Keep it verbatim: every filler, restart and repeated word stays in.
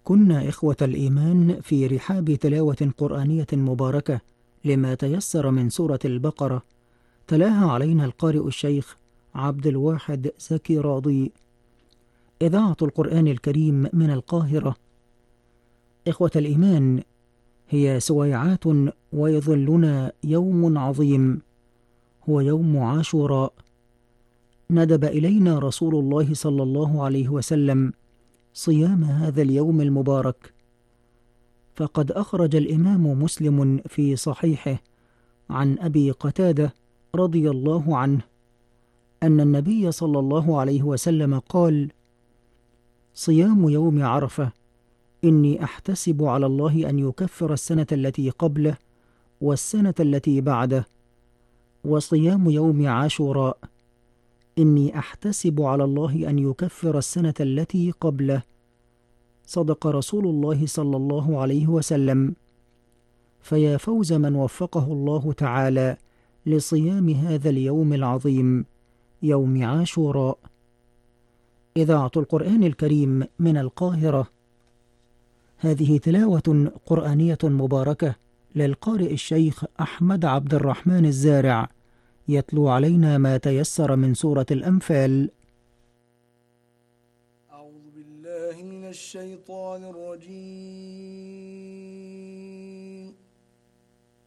كنا إخوة الإيمان في رحاب تلاوة قرآنية مباركة لما تيسر من سورة البقرة، تلاها علينا القارئ الشيخ عبد الواحد زكي راضي. إذاعة القرآن الكريم من القاهرة. إخوة الإيمان، هي سويعات ويظلنا يوم عظيم، هو يوم عاشوراء. ندب إلينا رسول الله صلى الله عليه وسلم صيام هذا اليوم المبارك، فقد أخرج الإمام مسلم في صحيحه عن أبي قتادة رضي الله عنه أن النبي صلى الله عليه وسلم قال: صيام يوم عرفة إني أحتسب على الله أن يكفر السنة التي قبله والسنة التي بعده، وصيام يوم عاشوراء إني أحتسب على الله أن يكفر السنة التي قبله. صدق رسول الله صلى الله عليه وسلم. فيا فوز من وفقه الله تعالى لصيام هذا اليوم العظيم، يوم عاشوراء. إذاعة القرآن الكريم من القاهرة. هذه تلاوة قرآنية مباركة للقارئ الشيخ أحمد عبد الرحمن الزارع، يتلو علينا ما تيسر من سورة الأنفال. أعوذ بالله من الشيطان الرجيم.